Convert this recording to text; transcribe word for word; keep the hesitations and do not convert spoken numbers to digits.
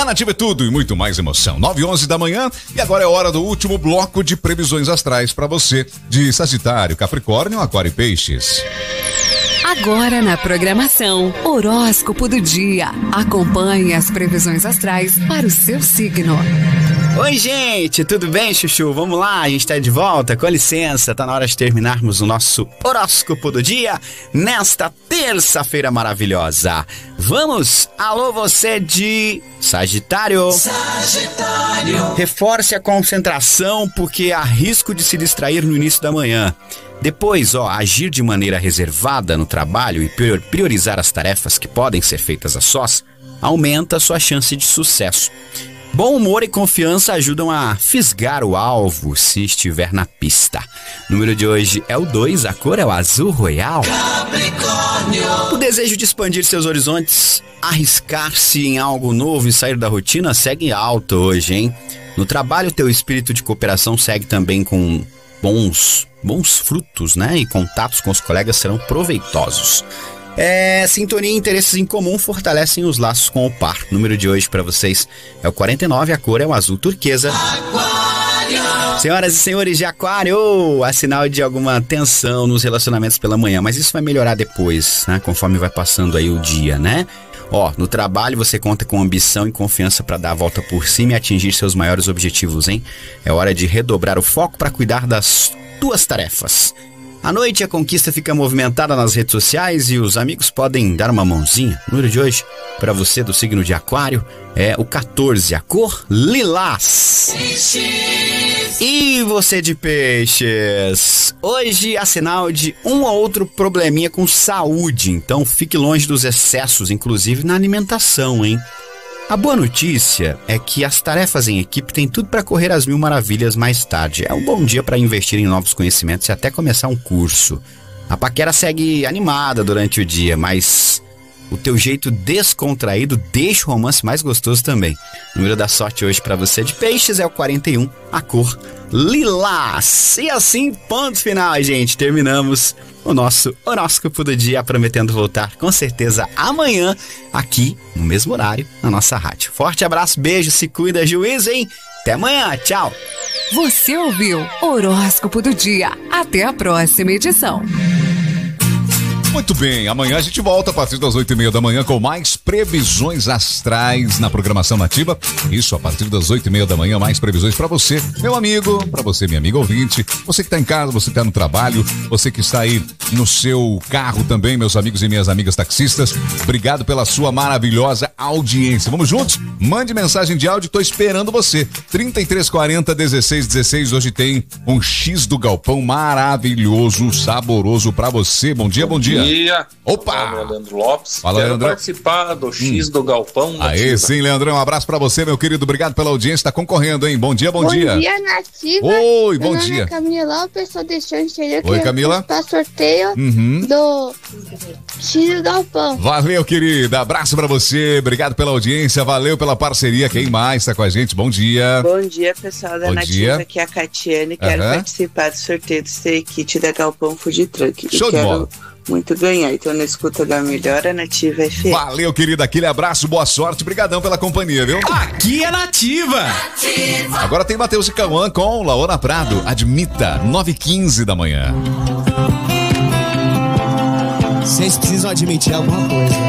Nativa é tudo e muito mais emoção. nove e onze da manhã e agora é hora do último bloco de previsões astrais para você de Sagitário, Capricórnio, Aquário e Peixes. Agora na programação, horóscopo do dia. Acompanhe as previsões astrais para o seu signo. Oi, gente, tudo bem, Chuchu? Vamos lá, a gente tá de volta, com licença, tá na hora de terminarmos o nosso horóscopo do dia nesta terça-feira maravilhosa. Vamos, alô você de Sagitário. Sagitário. Reforce a concentração porque há risco de se distrair no início da manhã. Depois, ó, agir de maneira reservada no trabalho e priorizar as tarefas que podem ser feitas a sós aumenta a sua chance de sucesso. Bom humor e confiança ajudam a fisgar o alvo se estiver na pista. O número de hoje é o dois, a cor é o azul royal. Capricórnio. O desejo de expandir seus horizontes, arriscar-se em algo novo e sair da rotina segue alto hoje, hein? No trabalho, teu espírito de cooperação segue também com bons, bons frutos, né? E contatos com os colegas serão proveitosos. É, sintonia e interesses em comum fortalecem os laços com o par. O número de hoje para vocês é o quarenta e nove, a cor é o azul turquesa. Aquário. Senhoras e senhores de Aquário, há sinal de alguma tensão nos relacionamentos pela manhã, mas isso vai melhorar depois, né? Conforme vai passando aí o dia, né? Ó, no trabalho você conta com ambição e confiança para dar a volta por cima e atingir seus maiores objetivos, hein? É hora de redobrar o foco para cuidar das tuas tarefas. À noite, a conquista fica movimentada nas redes sociais e os amigos podem dar uma mãozinha. O número de hoje, para você do signo de Aquário, é o quatorze, a cor lilás. Peixes. E você de Peixes? Hoje há sinal de um ou outro probleminha com saúde, então fique longe dos excessos, inclusive na alimentação, hein? A boa notícia é que as tarefas em equipe têm tudo para correr às mil maravilhas mais tarde. É um bom dia para investir em novos conhecimentos e até começar um curso. A paquera segue animada durante o dia, mas o teu jeito descontraído deixa o romance mais gostoso também. O número da sorte hoje para você de Peixes é o quarenta e um, a cor lilás. E assim, ponto final, gente. Terminamos o nosso horóscopo do dia, prometendo voltar com certeza amanhã, aqui no mesmo horário, na nossa rádio. Forte abraço, beijo, se cuida, juízo, hein? Até amanhã, tchau! Você ouviu Horóscopo do Dia. Até a próxima edição. Muito bem, amanhã a gente volta a partir das oito e meia da manhã com mais previsões astrais na programação Nativa. Isso, a partir das oito e meia da manhã, mais previsões para você, meu amigo, para você, minha amiga ouvinte, você que está em casa, você que está no trabalho, você que está aí no seu carro também, meus amigos e minhas amigas taxistas. Obrigado pela sua maravilhosa audiência. Vamos juntos? Mande mensagem de áudio, tô esperando você. trinta e três quarenta, dezesseis dezesseis. Hoje tem um X do Galpão maravilhoso, saboroso para você. Bom dia, bom dia. Bom dia. Opa! Meu nome é Leandro Lopes. Fala, Quero Leandrão. participar do X hum. do Galpão. Aê, sim, Leandrão. Um abraço pra você, meu querido. Obrigado pela audiência. Tá concorrendo, hein? Bom dia, bom, bom dia. Bom dia, Nativa. Oi, meu bom nome dia. É Camila Lopes, sou de Xanxerê. Oi, Camila. Para sorteio uhum. do X do Galpão. Valeu, querida. Abraço pra você. Obrigado pela audiência. Valeu pela parceria. Quem mais tá com a gente? Bom dia. Bom dia, pessoal da bom Nativa. Dia. Aqui é a Catiane. Quero uhum. participar do sorteio do Stay Kit da Galpão Food Truck. Show Eu de quero bola. muito ganhar. Então, na escuta da melhor, a Nativa F M. Valeu, querida. Aquele abraço, boa sorte. Brigadão pela companhia, viu? Aqui é Nativa. Nativa. Agora tem Matheus e Cauã com Laona Prado. Admita, nove e quinze da manhã. Vocês precisam admitir alguma coisa.